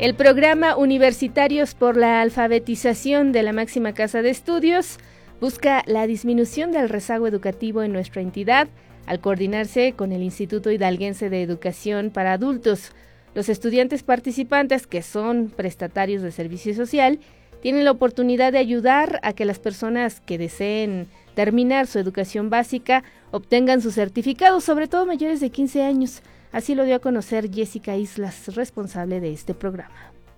El programa Universitarios por la Alfabetización de la máxima casa de estudios busca la disminución del rezago educativo en nuestra entidad al coordinarse con el Instituto Hidalguense de Educación para Adultos. Los estudiantes participantes, que son prestatarios de servicio social, tienen la oportunidad de ayudar a que las personas que deseen terminar su educación básica obtengan su certificado, sobre todo mayores de 15 años. Así lo dio a conocer Jessica Islas, responsable de este programa.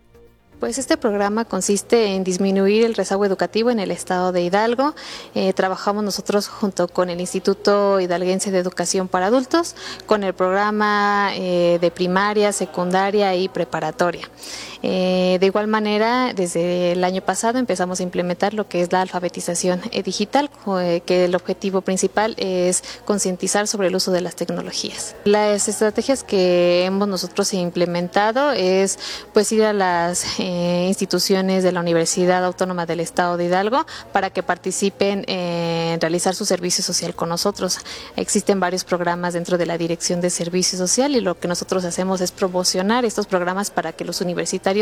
Pues este programa consiste en disminuir el rezago educativo en el estado de Hidalgo. Trabajamos nosotros junto con el Instituto Hidalguense de Educación para Adultos, con el programa de primaria, secundaria y preparatoria. De igual manera, desde el año pasado empezamos a implementar lo que es la alfabetización digital, que el objetivo principal es concientizar sobre el uso de las tecnologías. Las estrategias que hemos nosotros implementado es pues ir a las instituciones de la Universidad Autónoma del Estado de Hidalgo para que participen en realizar su servicio social con nosotros. Existen varios programas dentro de la Dirección de Servicio Social y lo que nosotros hacemos es promocionar estos programas para que los universitarios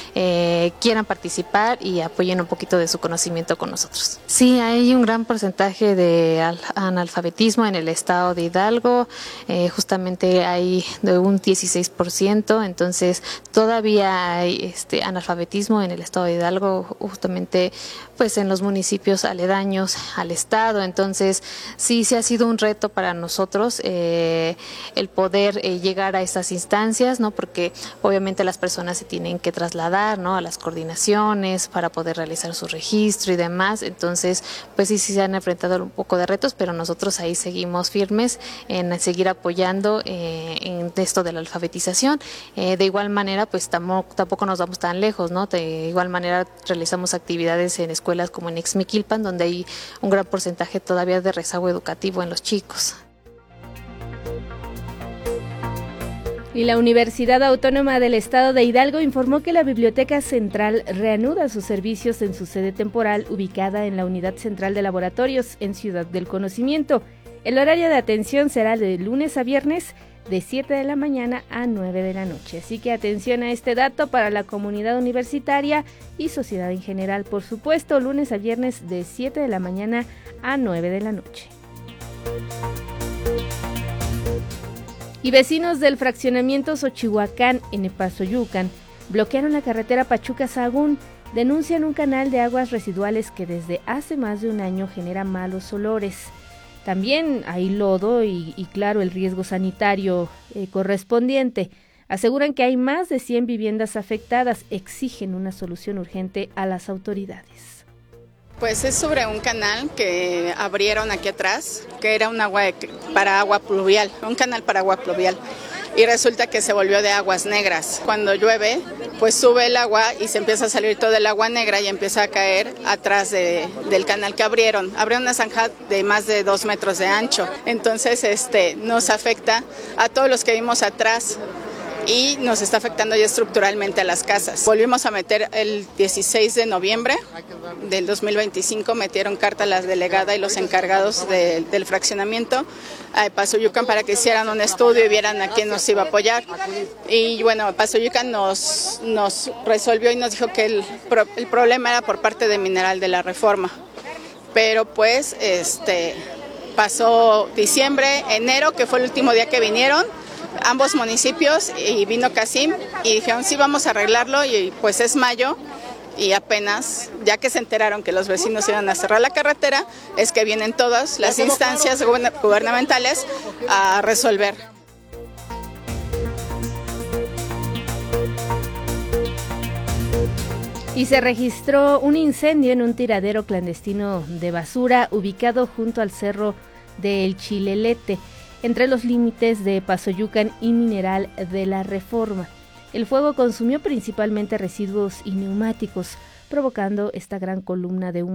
quieran participar y apoyen un poquito de su conocimiento con nosotros. Sí, hay un gran porcentaje de analfabetismo en el estado de Hidalgo, justamente hay de un 16%, entonces todavía hay analfabetismo en el estado de Hidalgo, justamente pues en los municipios aledaños al estado. Entonces sí ha sido un reto para nosotros el poder llegar a estas instancias, ¿no? Porque obviamente las personas se tienen que trasladar, ¿no?, a las coordinaciones para poder realizar su registro y demás. Entonces pues sí se han enfrentado un poco de retos, pero nosotros ahí seguimos firmes en seguir apoyando en esto de la alfabetización. De igual manera pues tampoco nos vamos tan lejos, ¿no? De igual manera realizamos actividades en escuelas como en Ixmiquilpan, donde hay un gran porcentaje todavía de rezago educativo en los chicos. Y la Universidad Autónoma del Estado de Hidalgo informó que la Biblioteca Central reanuda sus servicios en su sede temporal ubicada en la Unidad Central de Laboratorios en Ciudad del Conocimiento. El horario de atención será de lunes a viernes de 7 de la mañana a 9 de la noche. Así que atención a este dato para la comunidad universitaria y sociedad en general. Por supuesto, lunes a viernes de 7 de la mañana a 9 de la noche. Y vecinos del fraccionamiento Xochihuacán en Epazoyucan bloquearon la carretera Pachuca-Sahagún. Denuncian un canal de aguas residuales que desde hace más de un año genera malos olores. También hay lodo y claro, el riesgo sanitario correspondiente. Aseguran que hay más de 100 viviendas afectadas. Exigen una solución urgente a las autoridades. Pues es sobre un canal que abrieron aquí atrás, que era un para agua pluvial, un canal para agua pluvial. Y resulta que se volvió de aguas negras. Cuando llueve, pues sube el agua y se empieza a salir todo el agua negra y empieza a caer atrás del canal que abrieron. Abrieron una zanja de más de 2 metros de ancho. Entonces nos afecta a todos los que vimos atrás y nos está afectando ya estructuralmente a las casas. Volvimos a meter el 16 de noviembre del 2025, metieron carta a la delegada y los encargados del fraccionamiento a Epazoyucan para que hicieran un estudio y vieran a quién nos iba a apoyar. Y bueno, Epazoyucan nos resolvió y nos dijo que el problema era por parte de Mineral de la Reforma. Pero pues pasó diciembre, enero, que fue el último día que vinieron ambos municipios y vino Casim y dijeron sí, vamos a arreglarlo, y pues es mayo y apenas, ya que se enteraron que los vecinos iban a cerrar la carretera, es que vienen todas las instancias gubernamentales a resolver. Y se registró un incendio en un tiradero clandestino de basura ubicado junto al cerro del Chilelete, entre los límites de Epazoyucan y Mineral de la Reforma. El fuego consumió principalmente residuos y neumáticos, provocando esta gran columna de humo